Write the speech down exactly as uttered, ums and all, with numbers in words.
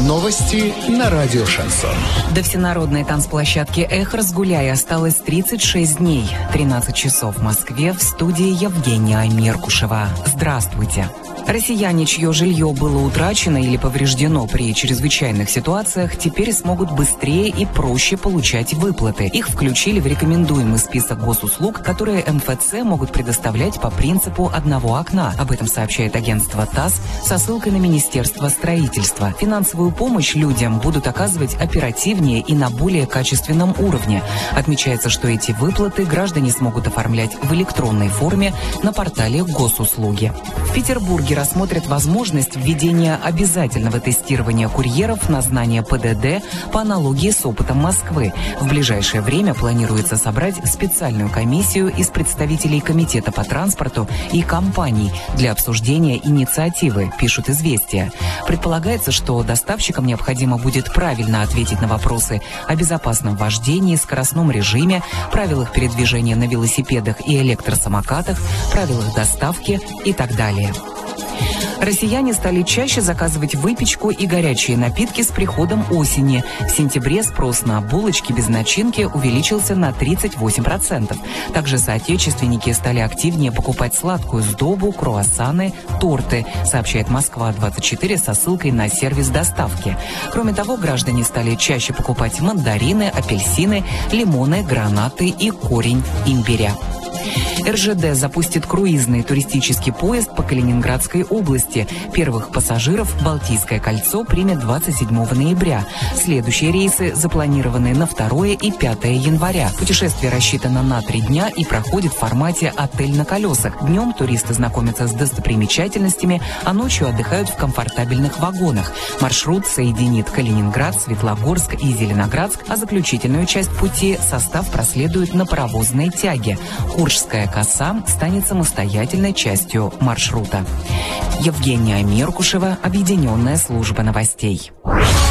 Новости на радио «Шансон». До всенародной танцплощадки «Эх, разгуляй» осталось тридцать шесть дней. тринадцать часов в Москве, в студии Евгения Меркушева. Здравствуйте. Россияне, чье жилье было утрачено или повреждено при чрезвычайных ситуациях, теперь смогут быстрее и проще получать выплаты. Их включили в рекомендуемый список госуслуг, которые эм эф цэ могут предоставлять по принципу одного окна. Об этом сообщает агентство ТАСС со ссылкой на Министерство строительства. Финансовую помощь людям будут оказывать оперативнее и на более качественном уровне. Отмечается, что эти выплаты граждане смогут оформлять в электронной форме на портале госуслуги. В Петербурге рассмотрят возможность введения обязательного тестирования курьеров на знание пэ дэ дэ по аналогии с опытом Москвы. В ближайшее время планируется собрать специальную комиссию из представителей Комитета по транспорту и компаний для обсуждения инициативы, пишут «Известия». Предполагается, что доставщикам необходимо будет правильно ответить на вопросы о безопасном вождении, скоростном режиме, правилах передвижения на велосипедах и электросамокатах, правилах доставки и так далее. Россияне стали чаще заказывать выпечку и горячие напитки с приходом осени. В сентябре спрос на булочки без начинки увеличился на тридцать восемь процентов. Также соотечественники стали активнее покупать сладкую сдобу, круассаны, торты, сообщает Москва двадцать четыре со ссылкой на сервис доставки. Кроме того, граждане стали чаще покупать мандарины, апельсины, лимоны, гранаты и корень имбиря. эр жэ дэ запустит круизный туристический поезд по Калининградской области. Первых пассажиров Балтийское кольцо примет двадцать седьмого ноября. Следующие рейсы запланированы на второе и пятое января. Путешествие рассчитано на три дня и проходит в формате «отель на колесах». Днем туристы знакомятся с достопримечательностями, а ночью отдыхают в комфортабельных вагонах. Маршрут соединит Калининград, Светлогорск и Зеленоградск, а заключительную часть пути состав проследует на паровозной тяге. Куршская коса станет самостоятельной частью маршрута. Евгения Меркушева, Объединенная служба новостей.